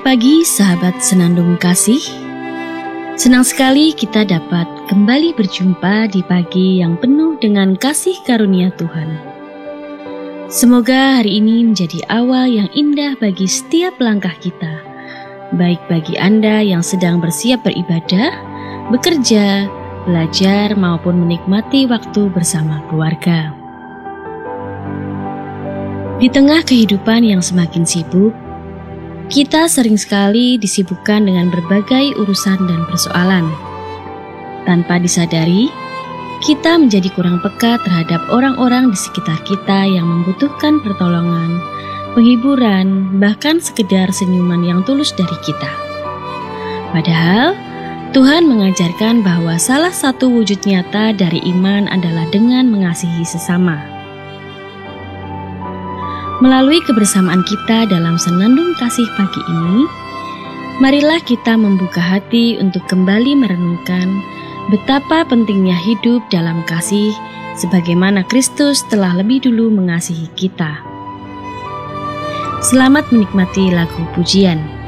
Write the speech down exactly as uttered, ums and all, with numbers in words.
Pagi sahabat Senandung Kasih, senang sekali kita dapat kembali berjumpa di pagi yang penuh dengan kasih karunia Tuhan. Semoga hari ini menjadi awal yang indah bagi setiap langkah kita, baik bagi Anda yang sedang bersiap beribadah, bekerja, belajar maupun menikmati waktu bersama keluarga. Di tengah kehidupan yang semakin sibuk, kita sering sekali disibukkan dengan berbagai urusan dan persoalan. Tanpa disadari, kita menjadi kurang peka terhadap orang-orang di sekitar kita yang membutuhkan pertolongan, penghiburan, bahkan sekedar senyuman yang tulus dari kita. Padahal, Tuhan mengajarkan bahwa salah satu wujud nyata dari iman adalah dengan mengasihi sesama. Melalui kebersamaan kita dalam Senandung Kasih pagi ini, marilah kita membuka hati untuk kembali merenungkan betapa pentingnya hidup dalam kasih sebagaimana Kristus telah lebih dulu mengasihi kita. Selamat menikmati lagu pujian.